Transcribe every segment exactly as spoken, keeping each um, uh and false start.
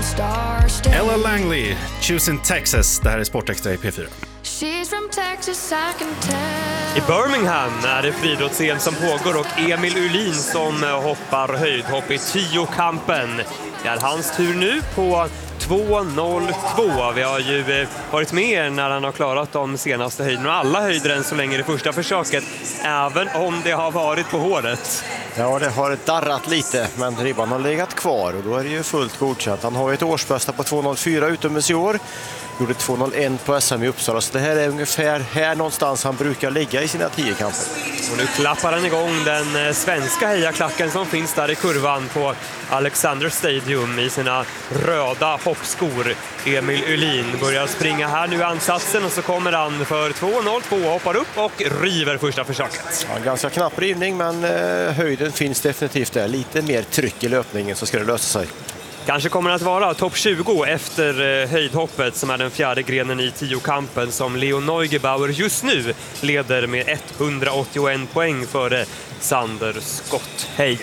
Ella Langley, Choosing Texas. Det här är Sportextra i P fyra. I Birmingham är det friidrotts-E M som pågår och Emil Uhlin som hoppar höjdhopp i tiokampen. Det är hans tur nu på två noll två. Vi har ju varit med när han har klarat de senaste höjderna. Alla höjder än så länge i det första försöket, även om det har varit på håret. Ja, det har darrat lite, men ribban har legat kvar och då är det ju fullt godkänt. Han har ju ett årsbästa på två noll fyra utomhus i år. Gjorde två noll ett på S M i Uppsala, så det här är ungefär här någonstans han brukar ligga i sina tio kamper. Och nu klappar han igång den svenska hejaklacken som finns där i kurvan på Alexander Stadium i sina röda hoppskor. Emil Uhlin börjar springa här nu i ansatsen och så kommer han för två noll två, hoppar upp och river första försöket. Ja, ganska knapp rivning, men eh, höjden finns definitivt där. Lite mer tryck i löpningen så ska det lösa sig. Kanske kommer att vara topp tjugo efter eh, höjdhoppet som är den fjärde grenen i tiokampen som Leo Neugebauer just nu leder med etthundraåttioen poäng före Sander Skottheim.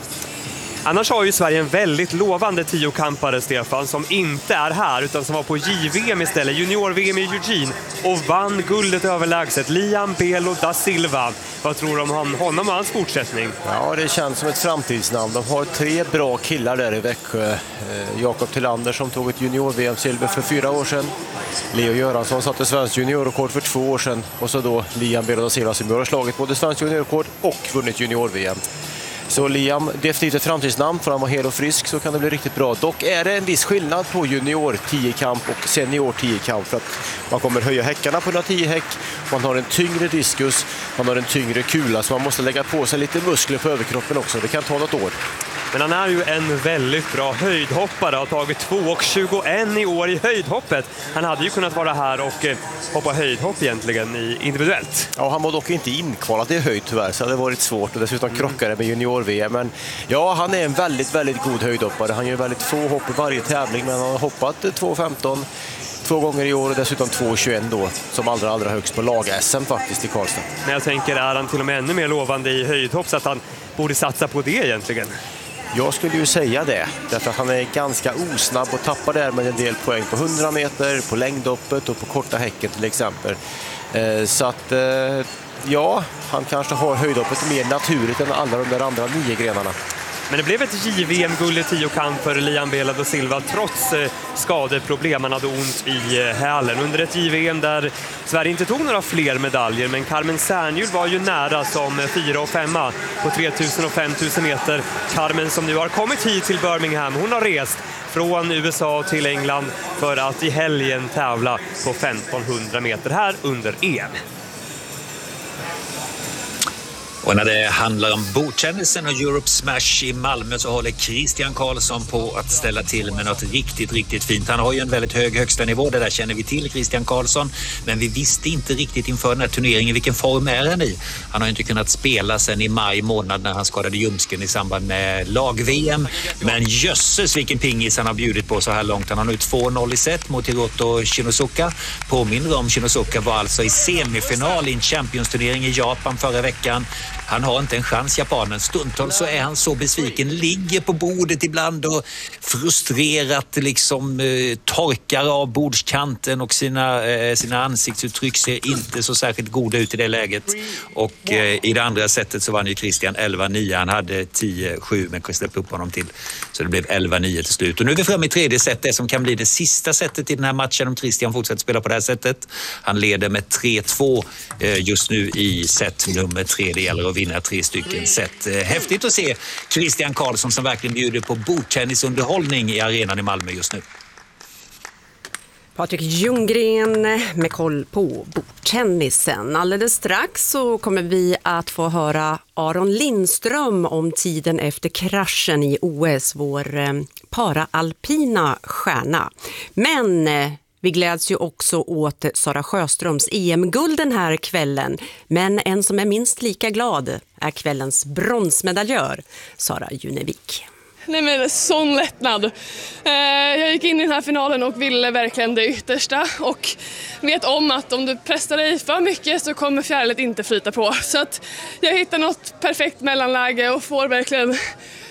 Annars har ju Sverige en väldigt lovande tiokampare, Stefan, som inte är här utan som var på J V M istället, junior-V M i Eugene, och vann guldet överlägset. Liam Belo da Silva. Vad tror du om han, honom och hans fortsättning? Ja, det känns som ett framtidsnamn. De har tre bra killar där i Växjö. Eh, Jakob Tillander som tog ett junior-V M-silver för fyra år sedan. Leo Göransson satte svensk juniorrekord för två år sedan. Och så då Liam Belo da Silva som har slagit både svensk juniorrekord och vunnit junior-V M. Så Liam, definitivt ett framtidsnamn, för han var hel och frisk så kan det bli riktigt bra. Dock är det en viss skillnad på junior tio-kamp och senior tio-kamp, för att man kommer höja häckarna på hundra tio häck, man har en tyngre diskus, man har en tyngre kula, så man måste lägga på sig lite muskler på överkroppen också. Det kan ta något år. Men han är ju en väldigt bra höjdhoppare, har tagit två tjugoett i år i höjdhoppet. Han hade ju kunnat vara här och eh, hoppa höjdhopp egentligen i individuellt. Ja, han var dock inte inkvalat i höjd tyvärr, så det hade varit svårt, och dessutom mm. krockade med junior-V M. Men ja, han är en väldigt, väldigt god höjdhoppare. Han gör väldigt få hopp i varje tävling, men han har hoppat två femton två gånger i år och dessutom två tjugoett då, som allra, allra högst på lag-S M faktiskt i Karlstad. Men jag tänker, är han till och med ännu mer lovande i höjdhopp så att han borde satsa på det egentligen? Jag skulle ju säga det, därför att han är ganska osnabb och tappar där med en del poäng på hundra meter, på längdhoppet och på korta häcken till exempel. Eh, så att, eh, ja, han kanske har höjdhoppet mer naturligt än alla de där andra nio grenarna. Men det blev ett J V M-guld i tiokamp för Liam Belo da Silva trots eh, skadeproblem. Han hade ont i eh, hälen under ett J V M där Sverige inte tog några fler medaljer, men Carmen Särnhjul var ju nära som eh, fyra och femma på tre tusen och fem tusen meter. Carmen som nu har kommit hit till Birmingham, hon har rest från U S A till England för att i helgen tävla på femtonhundra meter här under E M. Och när det handlar om bordtennisen och Europe Smash i Malmö så håller Christian Karlsson på att ställa till med något riktigt, riktigt fint. Han har ju en väldigt hög högsta nivå, det där känner vi till, Christian Karlsson. Men vi visste inte riktigt inför den här turneringen vilken form är han i. Han har inte kunnat spela sedan i maj månad när han skadade ljumsken i samband med lag-V M. Men jösses vilken pingis han har bjudit på så här långt. Han har nu två noll i set mot Hiroto Shinosuka. Påminner om Shinosuka var alltså i semifinal i en Champions-turnering i Japan förra veckan. Han har inte en chans, japanen. Stundtals så är han så besviken, ligger på bordet ibland och frustrerat liksom eh, torkar av bordskanten och sina, eh, sina ansiktsuttryck ser inte så särskilt goda ut i det läget. Och eh, i det andra sättet så vann ju Christian elva nio. Han hade tio sju men släppte upp honom till. Så det blev elva nio till slut. Och nu är vi framme i tredje set, det som kan bli det sista sättet i den här matchen om Christian fortsätter spela på det här sättet. Han leder med tre två eh, just nu i set nummer tre. Det gäller att vinna tre stycken set. Häftigt att se Christian Karlsson som verkligen bjuder på bordtennisunderhållning i arenan i Malmö just nu. Patrik Ljunggren med koll på bordtennisen. Alldeles strax så kommer vi att få höra Aron Lindström om tiden efter kraschen i O S, vår paraalpina stjärna. Men vi gläds ju också åt Sara Sjöströms E M-guld den här kvällen. Men en som är minst lika glad är kvällens bronsmedaljör, Sara Junevik. Nej men sån lättnad. Eh, jag gick in i den här finalen och ville verkligen det yttersta och vet om att om du pressar dig för mycket så kommer fjärlet inte flyta på. Så att jag hittar något perfekt mellanläge och får verkligen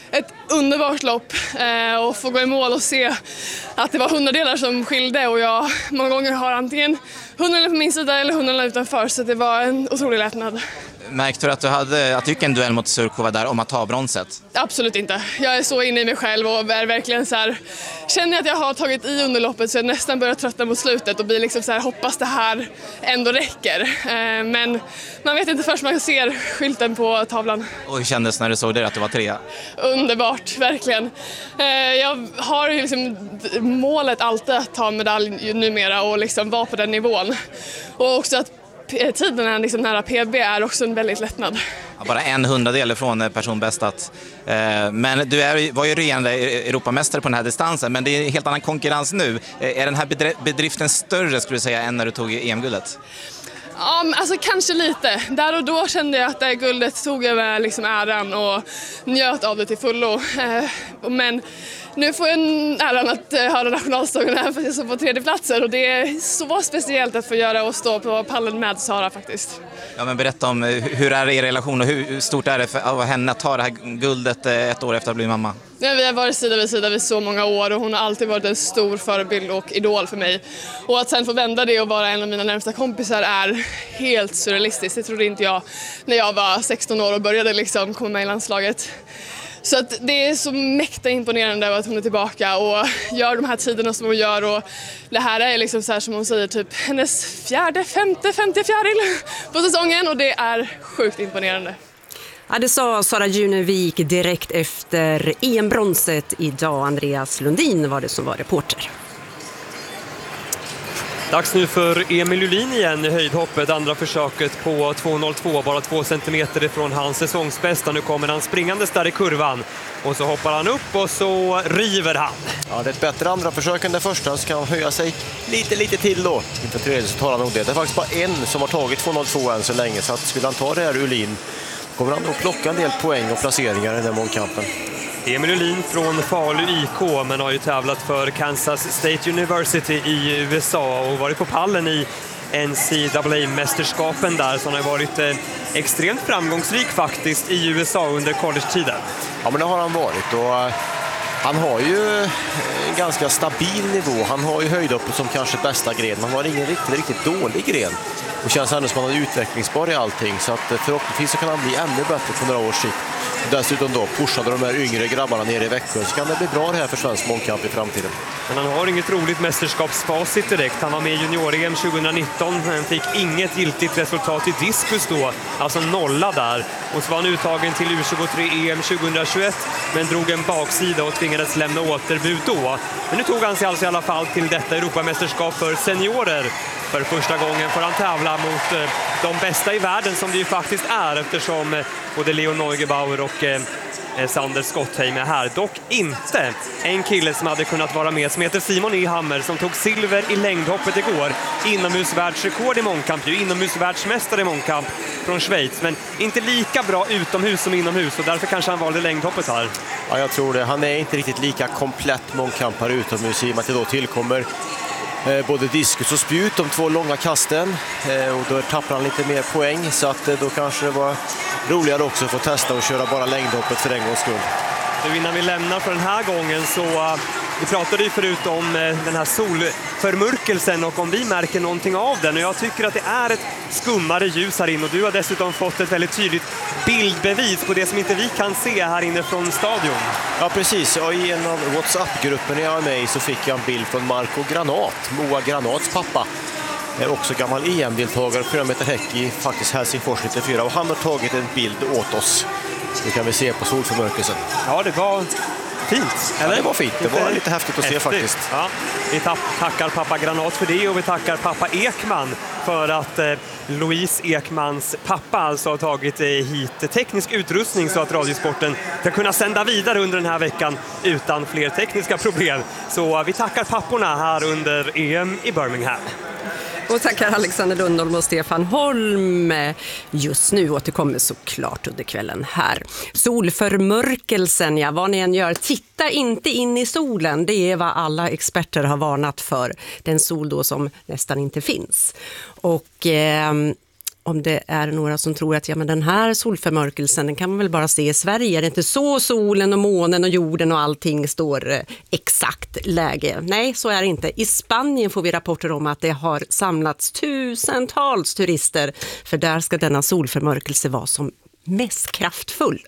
ett underbart lopp eh, och få gå i mål och se att det var hundradelar som skilde och jag många gånger har antingen hundradelar på min sida eller hundradelar utanför, så det var en otrolig lättnad. Märkte du att du hade att du gick en duell mot Surkova där om att ta bronset? Absolut inte. Jag är så inne i mig själv och är verkligen så här, känner att jag har tagit i under loppet så jag nästan börjar tröttna mot slutet och blir liksom så här, hoppas det här ändå räcker. Eh, men man vet inte först man ser skylten på tavlan. Och hur kändes när du såg det att du var trea? Underbart, verkligen. Eh, jag har liksom målet alltid att ta medalj numera och liksom vara på den nivån. Och också att tiden liksom nära P B är också en väldigt lättnad. Ja, bara en hundradel från personbästat. Eh, men du är, var ju regerande Europamästare på den här distansen, men det är en helt annan konkurrens nu. Eh, är den här bedriften större skulle du säga än när du tog E M-guldet? Ja, alltså kanske lite. Där och då kände jag att det guldet tog över liksom äran och njöt av det till fullo. Eh, men nu får jag äran att höra nationalsången här för att jag står på tredje platser och det är så speciellt att få göra och stå på pallen med Sara faktiskt. Ja, men berätta om hur är er relation och hur stort är det för henne att ta det här guldet ett år efter att bli mamma? Ja, vi har varit sida vid sida vid så många år och hon har alltid varit en stor förebild och idol för mig. Och att sen få vända det och vara en av mina närmsta kompisar är helt surrealistiskt. Det trodde inte jag när jag var sexton år och började liksom komma med i landslaget. Så att det är så mäkta imponerande att hon är tillbaka och gör de här tiderna som hon gör. Och det här är liksom så här som hon säger, typ hennes fjärde, femte, femte fjäril på säsongen och det är sjukt imponerande. Ja, det sa Sara Junevik direkt efter E M-bronset idag. Andreas Lundin var det som var reporter. Dags nu för Emil Julin igen i höjdhoppet. Andra försöket på två noll två, bara två centimeter ifrån hans säsongsbästa. Nu kommer han springandes där i kurvan. Och så hoppar han upp och så river han. Ja, det är ett bättre andra försök än det första, så kan han höja sig lite, lite till då. Inför tredje så tar han nog det. Det är faktiskt bara en som har tagit två noll två än så länge. Så att skulle han ta det här Julin kommer han nog plocka en del poäng och placeringar i den här målkampen. Emil Julin från Falu I K, men har ju tävlat för Kansas State University i U S A och varit på pallen i N C double A-mästerskapen där, så han har varit eh, extremt framgångsrik faktiskt i U S A under college-tiden. Ja, men det har han varit och eh, han har ju en ganska stabil nivå. Han har ju höjdhoppet som kanske bästa gren. Han har ingen riktigt, riktigt dålig gren. Och känns ändå som att han är utvecklingsbar i allting. Så att förhoppningsvis så kan han bli ännu bättre på några års sikt. Dessutom då pushade de här yngre grabbarna ner i Växjö, så kan det bli bra det här för svensk mångkamp i framtiden. Men han har inget roligt mästerskapsfacit direkt. Han var med i junior-E M tjugohundranitton, men fick inget giltigt resultat i diskus då, alltså nolla där. Och så var han uttagen till U tjugotre E M tjugohundratjugoett, men drog en baksida och tvingades lämna återbud då. Men nu tog han sig alltså i alla fall till detta Europamästerskap för seniorer. För första gången får han tävla mot de bästa i världen, som det ju faktiskt är, eftersom både Leo Neugebauer och eh, Sander Skottheim är här. Dock inte en kille som hade kunnat vara med, som heter Simon Ehammer, som tog silver i längdhoppet igår. Inomhusvärldsrekord i mångkamp, ju inomhusvärldsmästare i mångkamp från Schweiz, men inte lika bra utomhus som inomhus, och därför kanske han valde längdhoppet här. Ja, jag tror det. Han är inte riktigt lika komplett mångkampare utomhus, i och med att det då tillkommer Eh, både diskus och spjut, de två långa kasten, eh, och då tappar han lite mer poäng, så att eh, då kanske det var roligare också att få testa och köra bara längdhoppet för en gångs skull. Nu innan vi lämnar för den här gången så uh, vi pratade ju förut om uh, den här solförmörkelsen och om vi märker någonting av den, och jag tycker att det är ett skummare ljus här inne, och du har dessutom fått ett väldigt tydligt bildbevis på det som inte vi kan se här inne från stadion. Ja, precis, och i en av WhatsApp-gruppen jag är med i så fick jag en bild från Marco Granat, Moa Granats pappa. Är också gammal E M-deltagare på fyra meter häck i faktiskt Helsingfors nittiofyra, och han har tagit en bild åt oss. Det kan vi se på solförmörkelsen. Ja, det var fint. Eller? Ja, det var fint. Det var lite häftigt att häftigt. se faktiskt. Ja, vi tackar pappa Granat för det, och vi tackar pappa Ekman för att eh, Louise Ekmans pappa alltså har tagit eh, hit teknisk utrustning så att Radiosporten ska kunna sända vidare under den här veckan utan fler tekniska problem. Så eh, vi tackar papporna här under E M i Birmingham. Och tackar Alexander Lundholm och Stefan Holm. Just nu återkommer såklart under kvällen här. Solförmörkelsen, ja, vad ni än gör, titta inte in i solen. Det är vad alla experter har varnat för. Den sol då som nästan inte finns. Och... Eh, om det är några som tror att ja, men den här solförmörkelsen den kan man väl bara se i Sverige. Är det inte så solen och månen och jorden och allting står eh, exakt läge? Nej, så är det inte. I Spanien får vi rapporter om att det har samlats tusentals turister, för där ska denna solförmörkelse vara som mest kraftfull.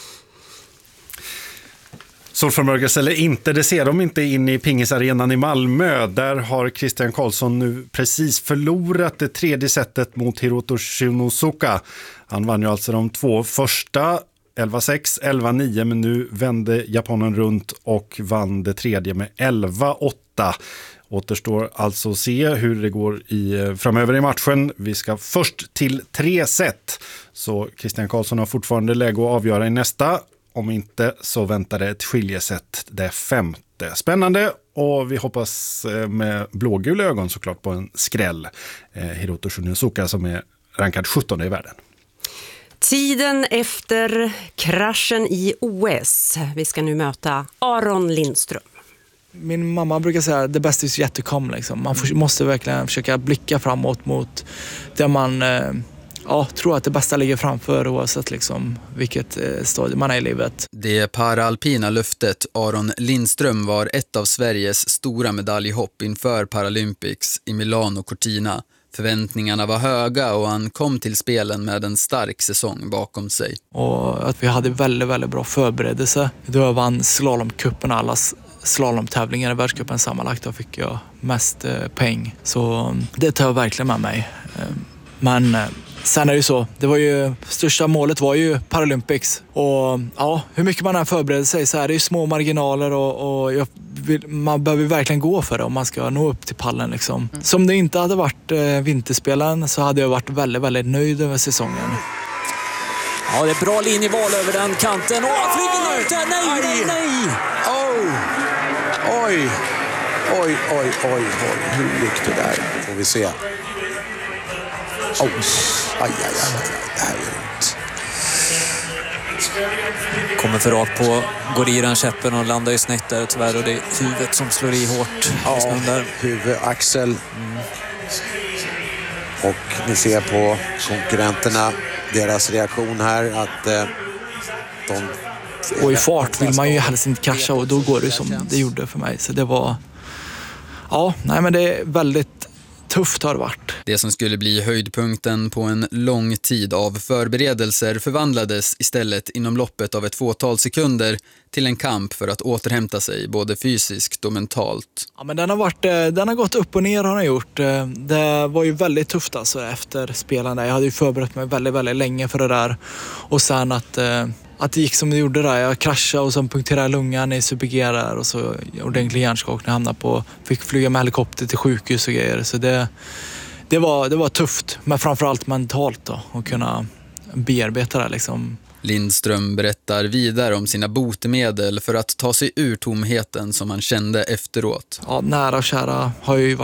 Solförmörkelse eller inte, det ser de inte in i pingisarenan i Malmö. Där har Christian Karlsson nu precis förlorat det tredje setet mot Hiroto Shinosuka. Han vann ju alltså de två första, elva sex, elva nio, men nu vände japanen runt och vann det tredje med elva åtta. Återstår alltså att se hur det går i, framöver i matchen. Vi ska först till tre set. Så Christian Karlsson har fortfarande läge att avgöra i nästa. Om inte så väntar det ett skiljeset, det femte. Spännande, och vi hoppas med blågula ögon såklart på en skräll. Eh, Hiroto Shinosuka som är rankad sjuttonde i världen. Tiden efter kraschen i O S. Vi ska nu möta Aron Lindström. Min mamma brukar säga det bästa är yet to come. Liksom. Man får, måste verkligen försöka blicka framåt mot där man eh, ja, tror att det bästa ligger framför, oavsett liksom, vilket eh, stadie man är i livet. Det paraalpina löftet Aron Lindström var ett av Sveriges stora medaljhopp inför Paralympics i Milano Cortina. Förväntningarna var höga och han kom till spelen med en stark säsong bakom sig. Och att vi hade väldigt, väldigt bra förberedelse. Då jag vann slalomcupen, alla slalomtävlingar i världscupen sammanlagt, då fick jag mest eh, poäng. Så det tar jag verkligen med mig. Men eh, sen är det ju så, det var ju, största målet var ju Paralympics. Och ja, hur mycket man än förbereder sig så är det ju små marginaler och, och jag vill, man behöver verkligen gå för det om man ska nå upp till pallen liksom. Mm. Som det inte hade varit eh, vinterspelen så hade jag varit väldigt, väldigt nöjd över säsongen. Ja, det är bra linjeval över den kanten. Åh, flyger ut där! Nej, nej, nej! Oh. Oj, oj, oj, oj, oj. Hur gick det där? Får vi se. Oh. Aj, aj, aj, aj. Det här är ont. Kommer för rakt på, går i den käppen och landar ju snett där tyvärr, och det är huvudet som slår i hårt. Ja, huvud, axel. Mm. Och ni ser på konkurrenterna, deras reaktion här, att eh, de... Och i fart vill man ju helst inte krascha, och då går det som det gjorde för mig. Så det var... Ja, nej men det är väldigt tufft har det varit. Det som skulle bli höjdpunkten på en lång tid av förberedelser förvandlades istället inom loppet av ett fåtal sekunder till en kamp för att återhämta sig både fysiskt och mentalt. Ja, men den har varit, den har gått upp och ner har den gjort. Det var ju väldigt tufft alltså efter spelarna. Jag hade ju förberett mig väldigt, väldigt länge för det där. Och sen att, att det gick som det gjorde där. Jag kraschade och så punkterade lungan i Super-G där, och så ordentlig hjärnskakning, jag hamnade på, fick flyga med helikopter till sjukhus och grejer. Så det, det, var, det var tufft, men framförallt mentalt då, att kunna bearbeta det liksom. Lindström berättar vidare om sina botemedel för att ta sig ur tomheten som han kände efteråt. Ja, nära och kära har ju varit